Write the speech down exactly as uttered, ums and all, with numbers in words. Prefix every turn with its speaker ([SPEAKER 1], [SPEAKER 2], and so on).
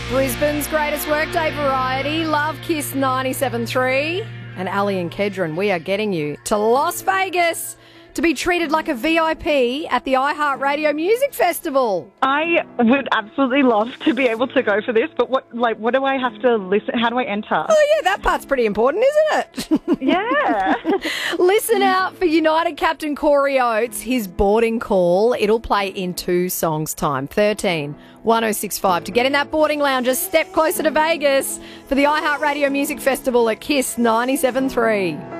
[SPEAKER 1] Brisbane's greatest workday variety, Love Kiss ninety-seven point three. And Ali and Kedron, we are getting you to Las Vegas to be treated like a V I P at the iHeartRadio Music Festival.
[SPEAKER 2] I would absolutely love to be able to go for this, but what, like, what do I have to listen? How do I enter?
[SPEAKER 1] Oh, yeah, that part's pretty important, isn't it?
[SPEAKER 2] Yeah.
[SPEAKER 1] Listen out for United Captain Corey Oates, his boarding call. It'll play in two songs' time. thirteen, one oh six five. To get in that boarding lounge, a step closer to Vegas for the iHeartRadio Music Festival at Kiss ninety-seven point three.